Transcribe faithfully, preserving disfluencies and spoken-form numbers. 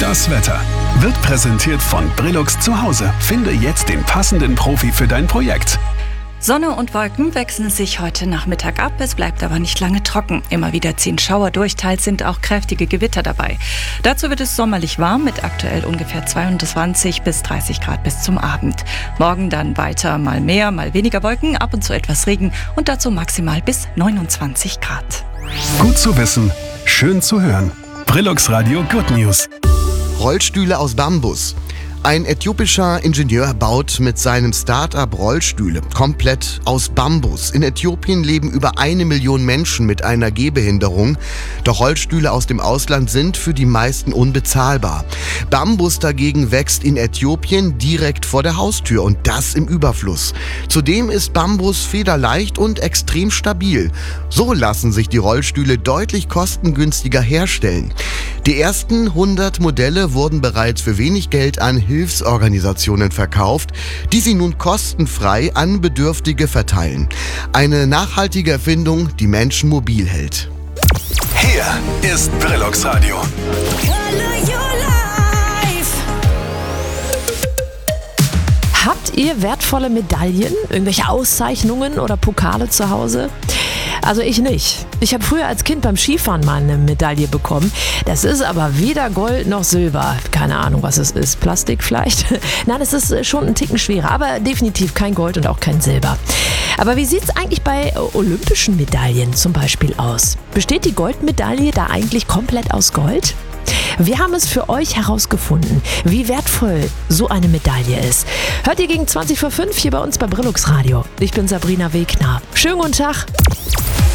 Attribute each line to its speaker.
Speaker 1: Das Wetter wird präsentiert von Brillux zu Hause. Finde jetzt den passenden Profi für dein Projekt.
Speaker 2: Sonne und Wolken wechseln sich heute Nachmittag ab, es bleibt aber nicht lange trocken. Immer wieder ziehen Schauer durch, teils sind auch kräftige Gewitter dabei. Dazu wird es sommerlich warm mit aktuell ungefähr zweiundzwanzig bis dreißig Grad bis zum Abend. Morgen dann weiter mal mehr, mal weniger Wolken, ab und zu etwas Regen und dazu maximal bis neunundzwanzig Grad.
Speaker 1: Gut zu wissen, schön zu hören. Brillux Radio Good News.
Speaker 3: Rollstühle aus Bambus. Ein äthiopischer Ingenieur baut mit seinem Start-up Rollstühle komplett aus Bambus. In Äthiopien leben über eine Million Menschen mit einer Gehbehinderung. Doch Rollstühle aus dem Ausland sind für die meisten unbezahlbar. Bambus dagegen wächst in Äthiopien direkt vor der Haustür und das im Überfluss. Zudem ist Bambus federleicht und extrem stabil. So lassen sich die Rollstühle deutlich kostengünstiger herstellen. Die ersten hundert Modelle wurden bereits für wenig Geld an Hilfsorganisationen verkauft, die sie nun kostenfrei an Bedürftige verteilen. Eine nachhaltige Erfindung, die Menschen mobil hält.
Speaker 1: Hier ist Brillux Radio.
Speaker 4: Habt ihr wertvolle Medaillen, irgendwelche Auszeichnungen oder Pokale zu Hause? Also ich nicht. Ich habe früher als Kind beim Skifahren mal eine Medaille bekommen. Das ist aber weder Gold noch Silber. Keine Ahnung, was es ist. Plastik vielleicht? Nein, es ist schon ein Ticken schwerer, aber definitiv kein Gold und auch kein Silber. Aber wie sieht es eigentlich bei olympischen Medaillen zum Beispiel aus? Besteht die Goldmedaille da eigentlich komplett aus Gold? Wir haben es für euch herausgefunden, wie wertvoll so eine Medaille ist. Hört ihr gegen zwanzig vor fünf hier bei uns bei Brillux Radio. Ich bin Sabrina Wegner. Schönen guten Tag.